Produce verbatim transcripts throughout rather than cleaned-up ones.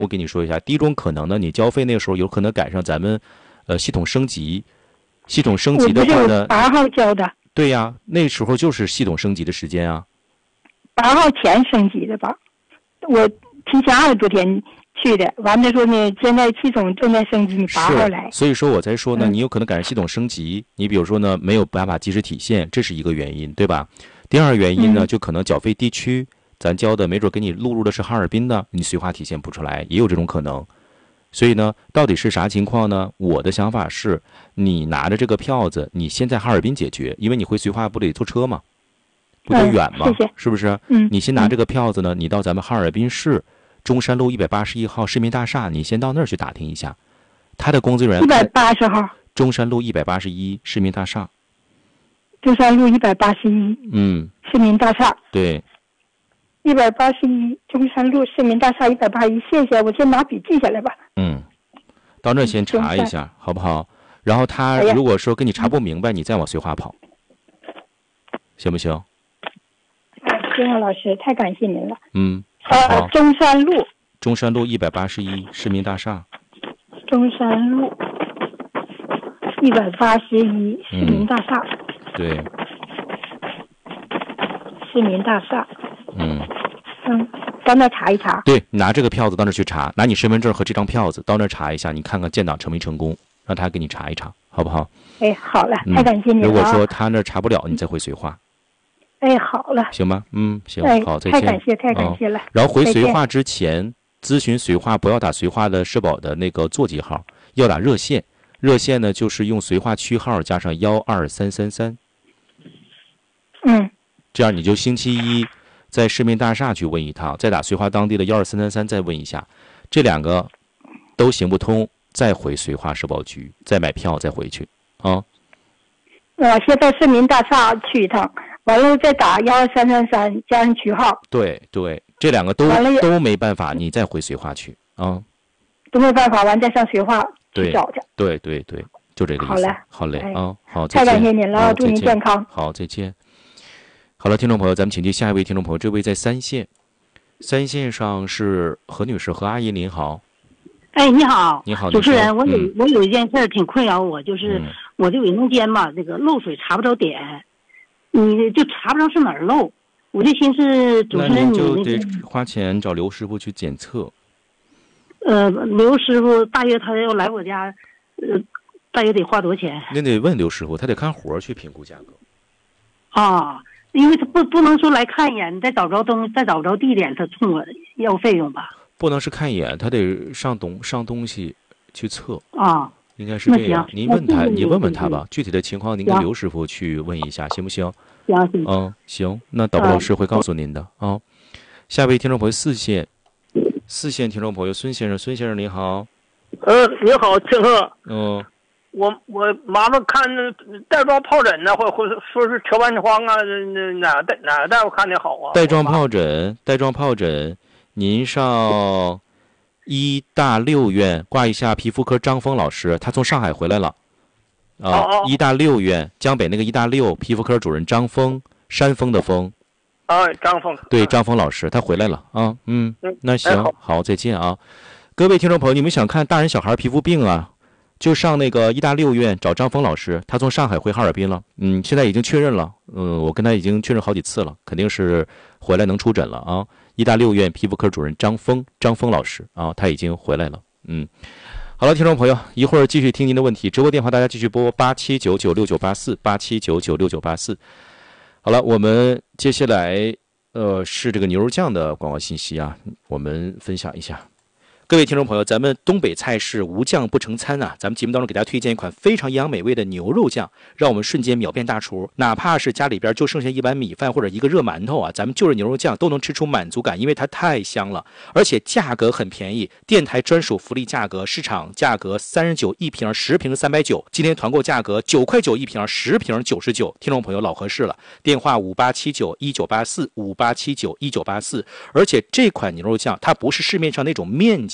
我给你说一下，第一种可能呢，你交费那个时候有可能赶上咱们呃系统升级，系统升级的话呢， 八号交的。 对呀，那时候就是系统升级的时间啊。 八号前升级的吧，我提前二十多天去的，完了说呢，现在系统正在升级，你八号来。 所以说我在说呢， 嗯、 你有可能赶上系统升级，你比如说呢，没有办法及时体现，这是一个原因，对吧？第二原因呢， 嗯、 就可能缴费地区，咱交的没准给你录入的是哈尔滨的，你绥化体现不出来，也有这种可能。所以呢，到底是啥情况呢？我的想法是，你拿着这个票子，你先在哈尔滨解决，因为你回绥化不得坐车吗？不得远吗？ 嗯、谢谢是不是？ 嗯， 你先拿这个票子呢，你到咱们哈尔滨市中山路一百八十一号市民大厦，你先到那儿去打听一下，他的工作人员。 一百八十号。 中山路一百八十一市民大厦。 中山路一百八十一。 嗯。 市民大厦。 对。 一百八十一中山路市民大厦一百八十一，谢谢，我先拿笔记下来吧。 嗯，到那先查一下，好不好？然后他如果说跟你查不明白，你再往绥化跑，行不行？ 金浩老师，太感谢您了。 嗯， 呃，中山路。 中山路一百八十一市民大厦。 中山路一百八十一市民大厦。 嗯、对。 市民大厦。 嗯。 嗯，到那查一查。 对，拿这个票子到那去查，拿你身份证和这张票子到那查一下，你看看建档成没成功，让他给你查一查，好不好？ 哎，好了，太感谢您了、 嗯。如果说他那查不了，你再回绥化。 哎，好了， 行吗？嗯，行， 哎、 好，再见。 太感谢，太感谢了。 哦、然后回绥化之前，咨询绥化不要打绥化的社保的那个座机号，要打热线。热线呢，就是用绥化区号加上幺二三三三。 嗯。 这样你就星期一在市民大厦去问一趟，再打绥化当地的幺二三三三再问一下，这两个都行不通，再回绥化社保局，再买票再回去啊。 我先到市民大厦去一趟，完了再打幺二三三三加上区号。 对对，这两个都都没办法，你再回绥化去啊。 都没办法，完再上绥化去找去。 对对对，就这个意思。 好嘞， 好嘞啊、哎，好， 太感谢您了，祝您健康。 好，再见。好了，听众朋友，咱们请接下一位听众朋友，这位在三线，三线上是何女士，何阿姨，您好。 哎，你好， 你好， 主持人，我有、 嗯、 我有一件事挺困扰我，就是、嗯、我这卫生间嘛，这个漏水查不着点，你就查不着是哪儿漏，我就寻思主持人你就得花钱找刘师傅去检测。 呃，刘师傅大约他要来我家，呃，大约得花多少钱？ 那得问刘师傅，他得看活去评估价格。 啊。因为他不不能说来看一眼，你再找不着东，再找不着地点，他冲我要费用吧？ 不能是看一眼，他得上东上东西去测啊， 应该是这样。您问他，你问问他吧，具体的情况您跟刘师傅去问一下，行不行？ 行行。 嗯，行，那导播老师会告诉您的啊、哦。下位听众朋友四线，四线听众朋友孙先生，孙先生您好。 呃，你好，庆贺。 嗯。 我我麻烦看带状疱疹呢，或或说是条瓣疮啊，哪个哪个大夫看的好啊？ 带状疱疹，带状疱疹，您上医大六院挂一下皮肤科张峰老师，他从上海回来了。啊、呃， 哦、 医大六院江北那个医大六皮肤科主任张峰，山峰的峰。 啊，张峰。 对，张峰老师他回来了啊，嗯，那行、 哎、好, 好，再见啊，各位听众朋友，你们想看大人小孩皮肤病啊？就上那个医大六院找张峰老师，他从上海回哈尔滨了，嗯，现在已经确认了，嗯，我跟他已经确认好几次了，肯定是回来能出诊了啊。医大六院皮肤科主任张峰，张峰老师啊，他已经回来了，嗯。好了，听众朋友，一会儿继续听您的问题，直播电话大家继续拨八七九九六九八四八七九九六九八四。好了，我们接下来呃是这个牛肉酱的广告信息啊，我们分享一下。各位听众朋友，咱们东北菜是无酱不成餐啊！咱们节目当中给大家推荐一款非常营养美味的牛肉酱，让我们瞬间秒变大厨。哪怕是家里边就剩下一碗米饭或者一个热馒头啊，咱们就着牛肉酱都能吃出满足感，因为它太香了，而且价格很便宜，电台专属福利价格，市场价格三十九一瓶，十瓶三百九，今天团购价格九块九一瓶，十瓶九十九。听众朋友老合适了，电话五八七九一九八四五八七九一九八四。而且这款牛肉酱它不是市面上那种面酱。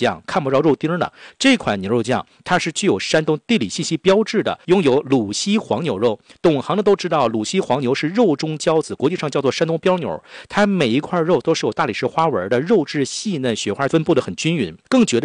酱，看不着肉丁的。这款牛肉酱它是具有山东地理信息标志的，拥有鲁西黄牛肉。懂行的都知道，鲁西黄牛是肉中骄子，国际上叫做山东标牛。它每一块肉都是有大理石花纹的，肉质细嫩，血花分布的很均匀。更觉得